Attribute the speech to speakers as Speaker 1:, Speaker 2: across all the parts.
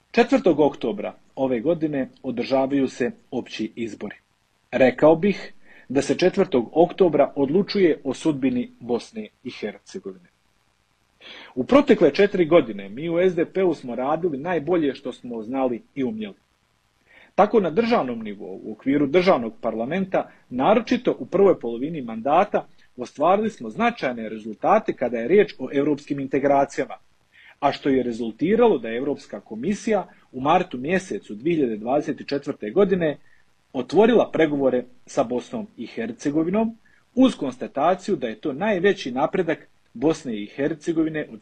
Speaker 1: 4. oktobra ove godine održavaju se opći izbori. Rekao bih da se 4. oktobra odlučuje o sudbini Bosne i Hercegovine. U protekle 4 godine mi u SDP-u smo radili najbolje što smo znali i umjeli. Tako na državnom nivou, u okviru državnog parlamenta, naročito u prvoj polovini mandata, ostvarili smo značajne rezultate kada je riječ o europskim integracijama, a što je rezultiralo da je Europska komisija u martu mjesecu 2024. godine otvorila pregovore sa Bosnom i Hercegovinom uz konstataciju da je to najveći napredak Bosne i Hercegovine od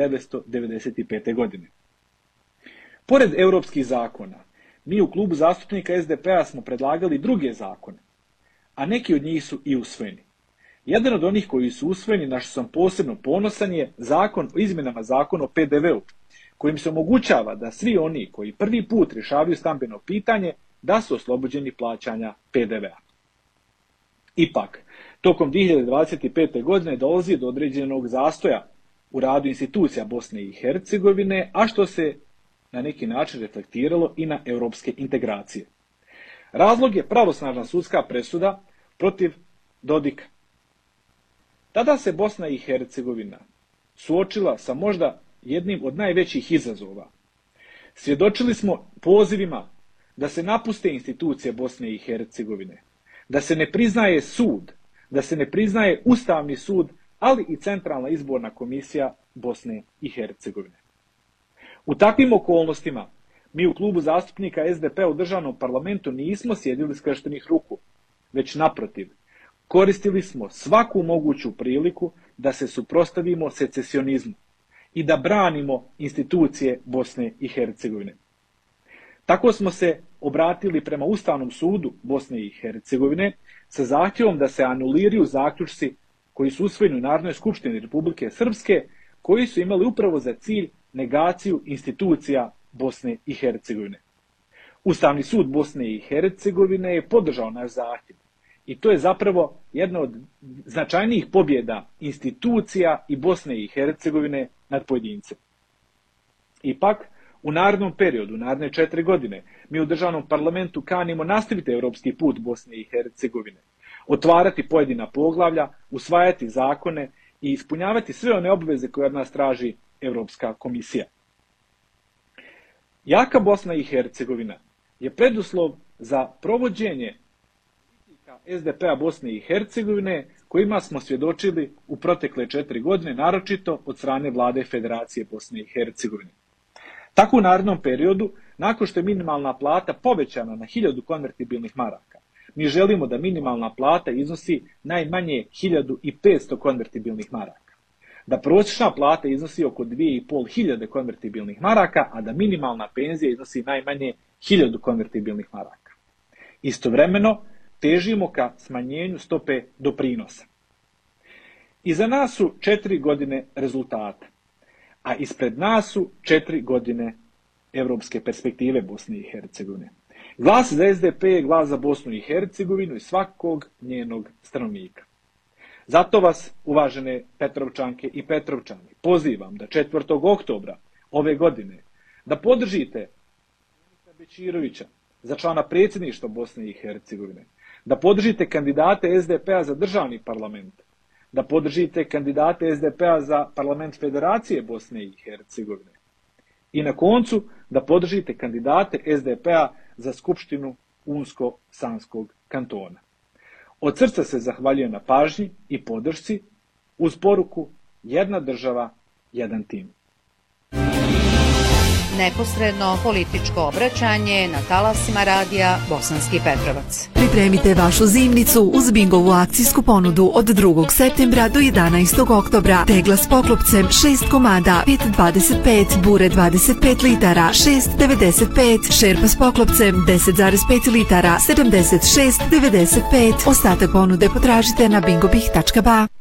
Speaker 1: 1995. godine. Pored europskih zakona, mi u klubu zastupnika SDP-a smo predlagali druge zakone, a neki od njih su i usvojeni. Jedan od onih koji su usvojeni, na što sam posebno ponosan, je zakon o izmjenama zakona o PDV-u, kojim se omogućava da svi oni koji prvi put rješavaju stambeno pitanje da su oslobođeni plaćanja PDV-a. Ipak, tokom 2025. godine dolazi do određenog zastoja u radu institucija Bosne i Hercegovine, a što se na neki način reflektiralo i na europske integracije. Razlog je pravosnažna sudska presuda protiv Dodika. Tada se Bosna i Hercegovina suočila sa možda jednim od najvećih izazova. Svjedočili smo pozivima da se napuste institucije Bosne i Hercegovine, da se ne priznaje sud, da se ne priznaje Ustavni sud, ali i Centralna izborna komisija Bosne i Hercegovine. U takvim okolnostima mi u klubu zastupnika SDP u državnom parlamentu nismo sjedili skrštenih ruku, već naprotiv, koristili smo svaku moguću priliku da se suprotstavimo secesionizmu i da branimo institucije Bosne i Hercegovine. Tako smo se obratili prema Ustavnom sudu Bosne i Hercegovine sa zahtjevom da se anuliraju zaključci koji su usvojeni u Narodnoj skupštini Republike Srpske, koji su imali upravo za cilj negaciju institucija Bosne i Hercegovine. Ustavni sud Bosne i Hercegovine je podržao naš zahtjev i to je zapravo jedna od značajnijih pobjeda institucija i Bosne i Hercegovine nad pojedincem. Ipak, u narednom periodu, naredne 4 godine, mi u državnom parlamentu kanimo nastaviti europski put Bosne i Hercegovine, otvarati pojedina poglavlja, usvajati zakone i ispunjavati sve one obveze koje od nas traži Europska komisija. Jaka Bosna i Hercegovina je preduslov za provođenje politika SDP-a Bosne i Hercegovine kojima smo svjedočili u protekle 4 godine, naročito od strane vlade Federacije Bosne i Hercegovine. Tako u narednom periodu, nakon što je minimalna plata povećana na 1000 konvertibilnih maraka, mi želimo da minimalna plata iznosi najmanje 1500 konvertibilnih maraka, da prosječna plata iznosi oko 2500 konvertibilnih maraka, a da minimalna penzija iznosi najmanje 1000 konvertibilnih maraka. Istovremeno, težimo ka smanjenju stope doprinosa. Iza nas su 4 godine rezultata, a ispred nas su 4 godine europske perspektive Bosne i Hercegovine. Glas za SDP je glas za Bosnu i Hercegovinu i svakog njenog stanovnika. Zato vas, uvažene Petrovčanke i Petrovčani, pozivam da 4. oktobra ove godine da podržite Bećirovića za člana predsjedništva Bosne i Hercegovine, da podržite kandidate SDP-a za državni parlament, da podržite kandidate SDP-a za parlament Federacije Bosne i Hercegovine i na koncu da podržite kandidate SDP-a za Skupštinu Unsko-Sanskog kantona. Od srca se zahvaljujem na pažnji i podršci uz poruku jedna država, jedan tim.
Speaker 2: Neposredno političko obraćanje na talasima radija Bosanski Petrovac.
Speaker 3: Pripremite vašu zimnicu uz Bingovu akcijsku ponudu od 2. septembra do 11. oktobra. Tegla s poklopcem 6 komada 5,25, bure 25 litara 6,95, šerpa s poklopcem 10,5 litara 76,95. Ostatak ponude potražite na bingobih.ba.